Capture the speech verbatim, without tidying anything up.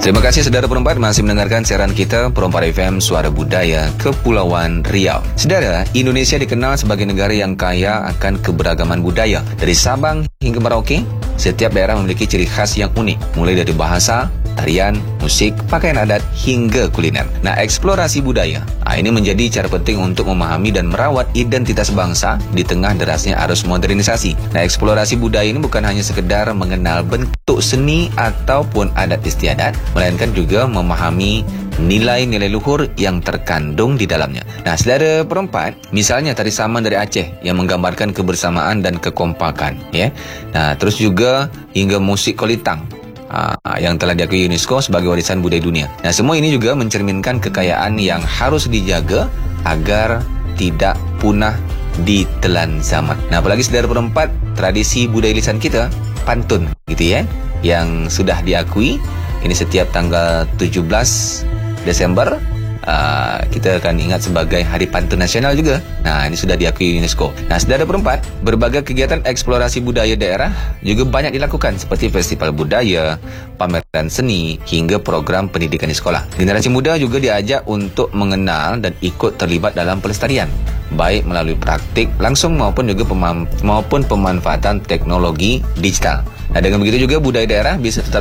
Terima kasih saudara perempat masih mendengarkan siaran kita Perempat F M Suara Budaya Kepulauan Riau. Saudara, Indonesia dikenal sebagai negara yang kaya akan keberagaman budaya. Dari Sabang hingga Merauke, setiap daerah memiliki ciri khas yang unik, mulai dari bahasa, tarian, musik, pakaian adat, hingga kuliner. Nah, eksplorasi budaya, nah, ini menjadi cara penting untuk memahami dan merawat identitas bangsa di tengah derasnya arus modernisasi. Nah, eksplorasi budaya ini bukan hanya sekedar mengenal bentuk seni ataupun adat istiadat, melainkan juga memahami nilai-nilai luhur yang terkandung di dalamnya. Nah, saudara perempat, misalnya tari saman dari Aceh yang menggambarkan kebersamaan dan kekompakan, ya. Nah, terus juga hingga musik kolintang Uh, yang telah diakui UNESCO sebagai warisan budaya dunia. Nah, semua ini juga mencerminkan kekayaan yang harus dijaga agar tidak punah ditelan zaman. Nah, apalagi saudara perempat, tradisi budaya lisan kita, pantun, gitu ya, yang sudah diakui. Ini setiap tanggal tujuh belas Desember Uh, kita akan ingat sebagai Hari Pantun Nasional juga. Nah, ini sudah diakui UNESCO. Nah, saudara perempat, berbagai kegiatan eksplorasi budaya daerah juga banyak dilakukan, seperti festival budaya, pameran seni, hingga program pendidikan di sekolah. Generasi muda juga diajak untuk mengenal dan ikut terlibat dalam pelestarian, baik melalui praktik langsung maupun juga pemam- maupun pemanfaatan teknologi digital. Nah, dengan begitu juga budaya daerah bisa tetap